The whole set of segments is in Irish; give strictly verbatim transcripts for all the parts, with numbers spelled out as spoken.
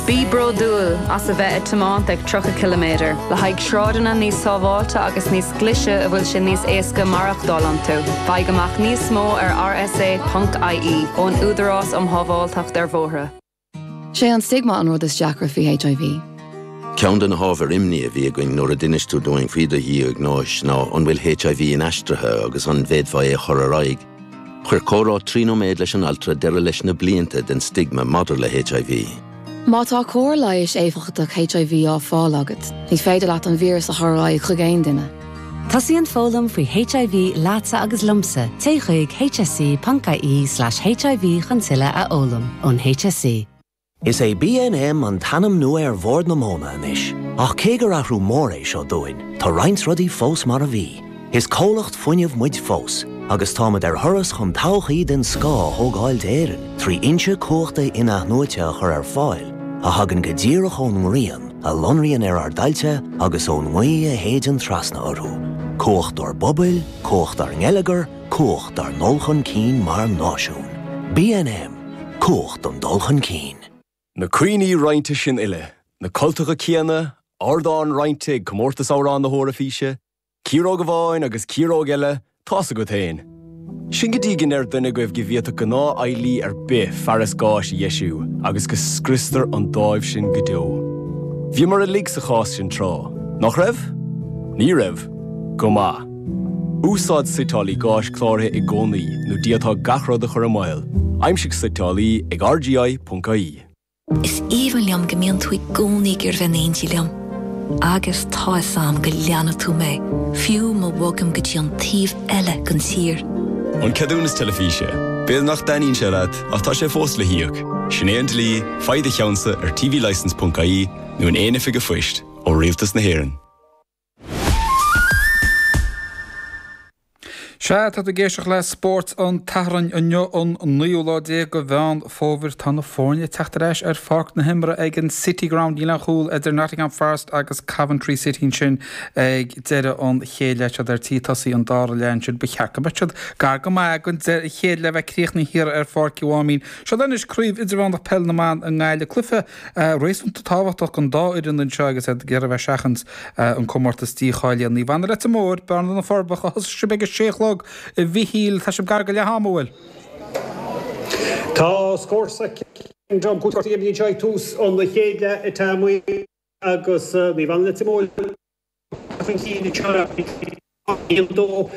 Bí brodúil as a bheith tamán ag trocha kilometr. Le haig shrádanna níos sábháilta agus níos glise a bhfuil sin níos éasca marach dálan tú. Bhaig amach níos mó ar r s a dot i e ón údarás am hábháilteach dar bhóthra. Sé an stigma an rud is deacra fi H I V. Ceann den hábhar imní a bhí going nuair a dinistú doing fríd a hí ag náis ná an bhfuil H I V in aistrithe agus an bhéadfá é chur a raig. Chuir córá trínoméid leis an altra deire leis na blianta den stigma madidir le H I V. Má tá cór leiis éifeachtach H I V á fáil agat, ní féidir leat an vírus a thorá chu géin duine. Tasí an fólam faoi H I V lása agus lumsa, téigh H S C dot I E slash H I V chuntuile a ólam ón H S C. Is é B N M an tanam nua ar bhór na móna inis. Ach cégur athrú mór é seo dúin, tá roinnt rudaí fós mar a bhí. Is cólacht fuinneamh muid fós, agus támad ar thuras chun tauchaí den scá thógáil d'éireann, trí inse cóchta ina nuaite chur ar fáil, a hagan go ddíreach ón mrian, a lonrian ar ar dailte agus ón mhaí a héidir trasna orthú. Cócht ar bobail, cócht ar ngeileagar, cócht ar nolchan cín mar náisiún. B N M, cócht an dulchan cín. Na cuioine rointe sin ile, na cultacha cíanna, ardáin rointe comórtas árán na hóra físe, círó go bháin agus círó geile, tása go tain. Sin go dígin ar duine goibh go bhíota go ná ailí ar bith fearras gáis Iesú, agus go scristar an dáibh sin go deo. Bhí mar a lig sa chás sin trá. Nach raibh? Ní raibh. Go má. Úsáid sitálaí gáis chlártha i gcónaí nó diatá gachród a chur a máil. Aimsigh sitálaí ag r g i dot I E. Is even liam gomíon tú gcónaí gur bhenéintí liam. Agus tá sam go leanna tú mé. Fiú má bhagam go dtí an tíomh eile gan tír. An ceadúnas telefíse. Béad nach daíonn sé leat ach tá sé fós le hiíoch. Sinnéant lí, faid a cheansa ar t v license dot I E nó an éana fiige fuist ó rialtas na hÉireann. Se tá a géisteach le sport an tarann anneo an nuúládé go bhean fóbhar tá na fórne teachtaréis ar fácht na himra ag an City Ground dílan chúil idir Nottingham Forest agus Coventry City sin ag deire an chéile ar títasí an dára lein sin bechecha beid gar go mai gon chéile bheith críochna hir ar fáci bhámín. Se den is críomh idir bhán pel na man an gáile clufa rééisún táhachtach an dá idir an se agus ggéir bheith seachans an comórtas tíáile an ní bhana le mór bean na forbach as se beige séchlá i bhíhíl tá sem garga le hámhfuil. Tá scórsa John Cútartí am níos tús an na chéile i támhaí agus ní bhain le timóil fan cíine teara íondó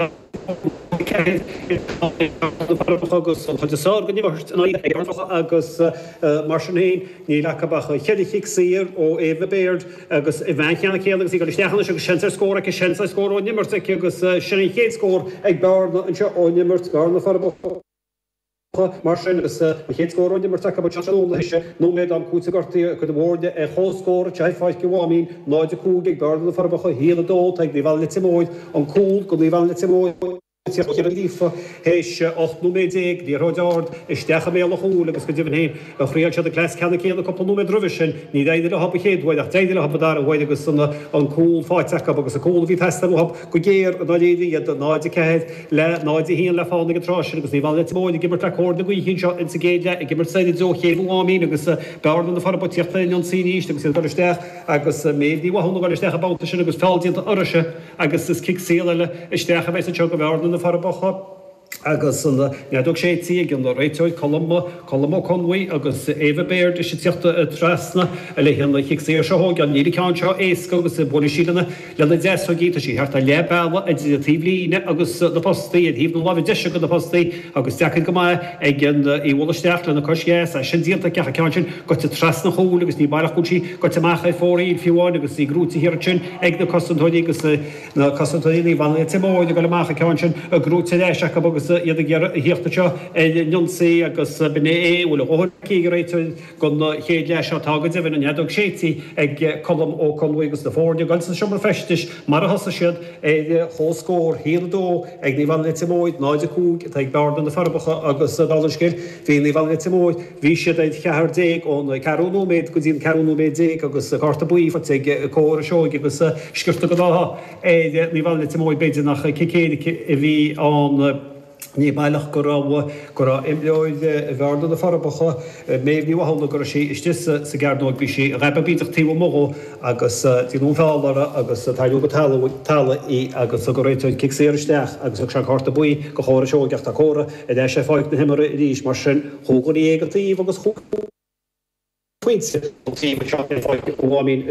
agus an chuidir sáir go níomhairt agus mar sin héin ní lecabacha cheirichiigh sír ó Éva Baird agus i bhaincheanna chéile agus í go isteachna agus sinsa scóra agus sinsa scór ó nimmirt agus sinna chéad scór ag bearna an seo ó nimmirt garna farbacha. Mar sin agus chéad scór ó nimmirt take bud seanúla heise nó méid am cúta gortaí go bhórde a chóscór teithfáid go bhámín náide cúg ag garna farbacha héla dó ag ní bhain le timóid an cúl go ní bhain le timóid. Lífa héis ocht nó méid ní roidáard is decha mé a chúla agus go dtíhann héin a chríal se a glas cena céanna coppla nó méid ruhi sin ní éidir le hapa chéad bhaid ach éidir le hapa dar a bhaid agus sanna an cúl fáiteach agus a cúla bhí testa hab go géir a náidir iad náide ceid le náide híon le fána go trásin agus ní bhain le timóid gimar le cór na ghuihín seo in sa géide i gimar saide dó chéadh bhámín agus bearna na farba tíochtta an síníist agus go isteach agus méadí bhhanna bhil isteach a báta sin agus fáiltíanta orise agus is cic síile isteach a bheits a teo go bhearna na farbacha agus neadúg sé tí gin le réiteid Columba Columba Conway agus Éva Baird is tíochtta a trasna a le hinna chiic sé seo gan níidir ceann seo éca agus buna sílanna lena deá gíta sí heart a lebála a tíblíine agus na postí a híb nó láh deise go na postí agus decha go mai ag gin íhilaisteach lena cosgéas a sin díanta cecha ceann sin go te trasna húla agus ní bailach gútí go te mecha fóí fiúáin agus í grútaí hir sin ag na cosantóí agus na cosantóí bhana timóid go le mecha ceann sin a grúta leis agus iad híochtta seo nionsaí agus bine é bhfuil óhaí go réiteid gon chéad leis tágad a bhín an neadúg sétí ag colm ó Conway agus na fórne gan san seomar festis mar a hosa siad é chóscór héadó ag ní bhain le timóid náide cúg ag bearna na farbacha agus dálanscéil hí ní bhain le timóid hí siad ag cethar déag ón carúnú méid go dtíon carúnú méid déag agus carta buí fa ag cóir seoig agus scirta go dátha é ní bhain le timóid beidir nach cicéad i bhí an ní bailach go rá go rá imleoid bharda na farbacha mé ní bhla go sé is sa gardóid bhí sé rababíach tíh mó agus tíúnfálara agus taú go talla í agus a go réiteid kick séiristeach agus se carta buí go chóir seogecht a chóra a d sé fáid na himar ríis mar sin hógur égatíh agus cho Queen's team shot fight goámin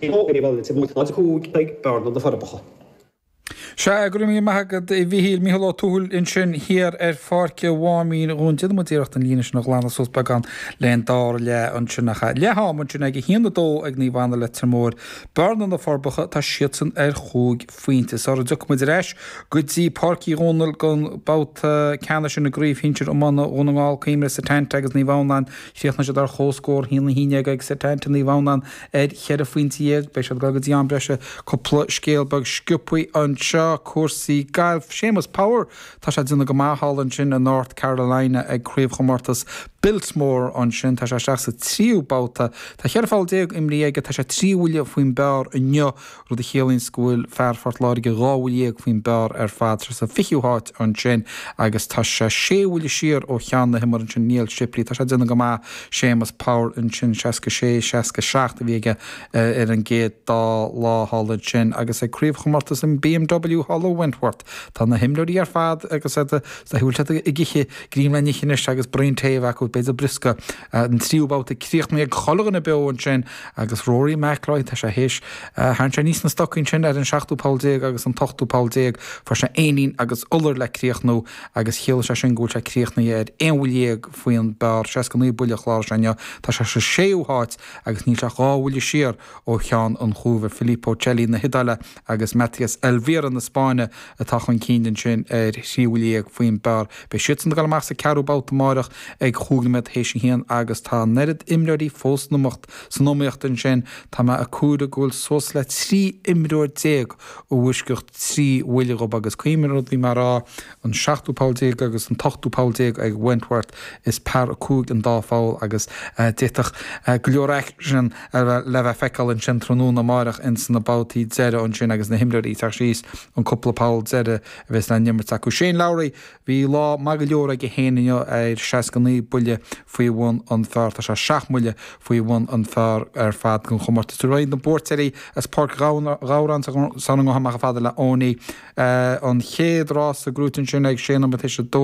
mú barn na farbacha. Se gur mí maigad i bhíhíil míhallá túil in sin hir ar fáce bhámín rúntiad mu tíocht an líne nach lána sos began len dá le an sinnacha. Lehamn sin ag híanana dó ag ní bhana le mór. Barnan na farbacha tá sian ar chúg faointe. Sa du mu reis go dtí parcí rónal gon bbát cena sin na gríomh hinir am manna ónáil céimre sa tent agus ní bhán siachna se ar chóscór hína híine ag sa tent ní bhán ar chead a faointeíag, bei se go dtí an breise coppla scéalbag sciúpaí an seo cuasaí gailh Seamus Power tá sé duna go máthállann sin a North Carolina ag críomh chomórtas Biltmore an sin tá sé seach sa tríú báta. Tá chear fáil déag imrí aige tá sé tríúile faoin bear inneo rud a chéalainn scoil fearfart láige ráhúileag faoin bear ar fad sa fichiúáit an sin agus tá sé séhúile siar ó cheanna himar an sin níl siplí. Tá sé duna go má Seamus Power an sin seaca sé seaca seachta bhíige ar an géad dá láthállann sin agus ag críomh chomórtas an B M W Hollow Wentworth. Tá na himlóí ar fad agus thuúil i giche gríomleníchinne agus brain taobh acu beidir brisca an tríúbáta críochtna ag cholagan na beáin sin agus Rory McIlroy tá sé héis háin sé níos na stocinn sin ar an seachtúpáildéag agus an tochtúpáildéag far sé aoín agus ular le críochnú agus chéal sé sin gúil sé críochna ar éonhfuiléag faoin bar se go nuí buileach lá senne tá sé se séúáit agus ní se gáhúile siar ó chean an chúbhar Filippo Celli na hidaile agus Matthias Elvira na Spáine a tachan cían sin ar síúiléag faoin bar. Bei sitan gal meach sa cearúbáta máireach ag chúglaid hééis sin hían agus tá nerid imreirí fós namocht san nóíochttain sin tá me a cúra ghúil sos le trí imreúir déag ó bhuisceocht trí bhuiile go agus cuiimiród bhí mar rá an seachtúpáildéag agus an tochtúpáildéag ag Wentworth is pár a cúg an dáfáil agus déach glóreich sin le bheith feicáil an sin trónú na máireach in san na bátaí deire an sin agus na himreirí tar síos an coppla páil deire a bheits le nimmer acu Shane Lowry hí lá mag go leor ag héanaine ar seacaní buile faoi bhain an fear tá sé seaachmuile faoi bhain an fear ar fad gon chomórta tú roiid na bórteirí as park gáran san go haach fada le ónaí an chéad rás a grútain sin ag séanam a